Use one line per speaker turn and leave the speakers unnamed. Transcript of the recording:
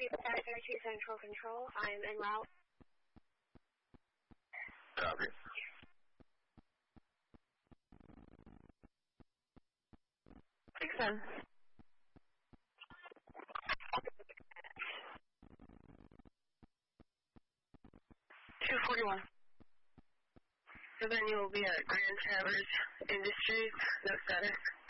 532 Central Control. I am en route.
Copy.
Dixon. 241.
So then you will be at Grand Traverse Industries, no status.